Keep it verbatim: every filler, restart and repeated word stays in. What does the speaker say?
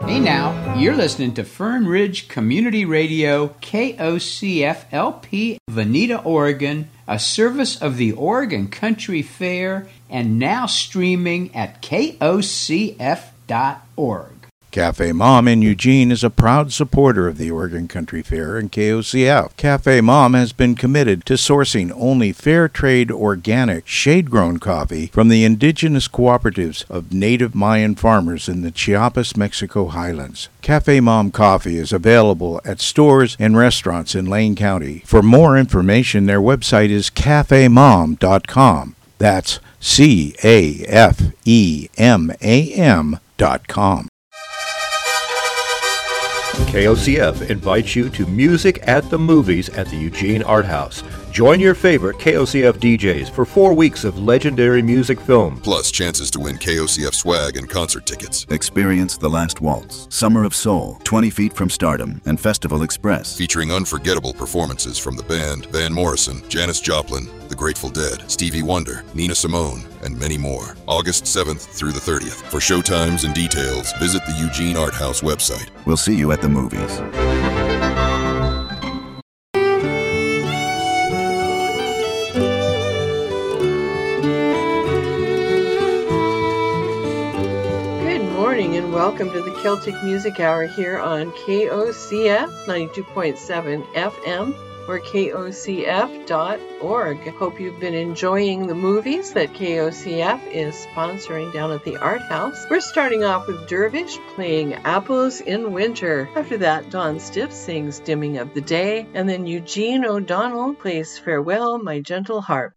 Hey now, you're listening to Fern Ridge Community Radio, K O C F L P, Veneta, Oregon, a service of the Oregon Country Fair, and now streaming at K O C F dot org. Cafe Mom in Eugene is a proud supporter of the Oregon Country Fair and K O C F. Cafe Mom has been committed to sourcing only fair trade, organic, shade-grown coffee from the indigenous cooperatives of native Mayan farmers in the Chiapas, Mexico highlands. Cafe Mom coffee is available at stores and restaurants in Lane County. For more information, their website is cafe mom dot com. That's C A F E M A M dot com. K O C F invites you to Music at the Movies at the Eugene Art House. Join your favorite K O C F D Js for four weeks of legendary music film. Plus chances to win K O C F swag and concert tickets. Experience The Last Waltz, Summer of Soul, twenty feet from Stardom, and Festival Express. Featuring unforgettable performances from the band, Van Morrison, Janis Joplin, The Grateful Dead, Stevie Wonder, Nina Simone, and many more. August seventh through the thirtieth. For showtimes and details, visit the Eugene Art House website. We'll see you at the movies. And welcome to the Celtic Music Hour here on K O C F ninety-two point seven F M or K O C F dot org. Hope you've been enjoying the movies that K O C F is sponsoring down at the Art House. We're starting off with Dervish playing Apples in Winter. After that, Don Stiff sings Dimming of the Day, and then Eugene O'Donnell plays Farewell, My Gentle Harp.